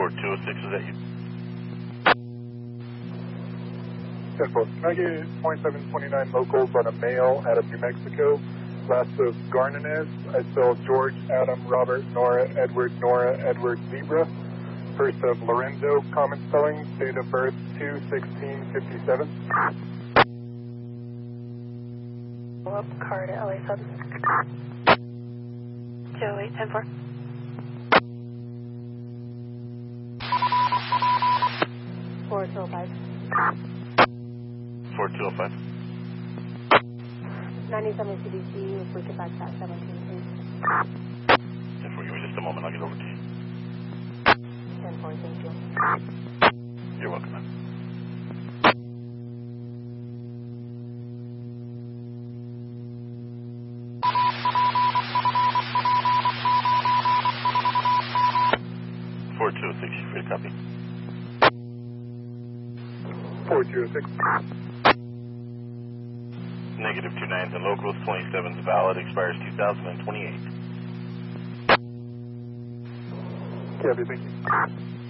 4206, is that you? 10-4. Can I get 2729 locals on a male out of New Mexico? Last of Garnanez. I spell George, Adam, Robert, Nora, Edward, Zebra. First of Lorenzo, common spelling, date of birth 2/16/57. Up card at LA Sub. 208-10-4. Four 205. 4205. 97 CDC, if we get back to that 17, please. 10-4, give me just a moment, I'll get over to you. 10-4, thank you. You're welcome, man. Free to copy. 4206. Negative 29s and locals, 27's valid, expires 2028. Copy, thank you.